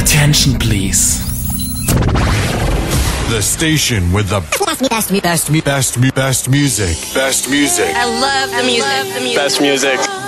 Attention, please. The station with the best music. I love the music. Best music.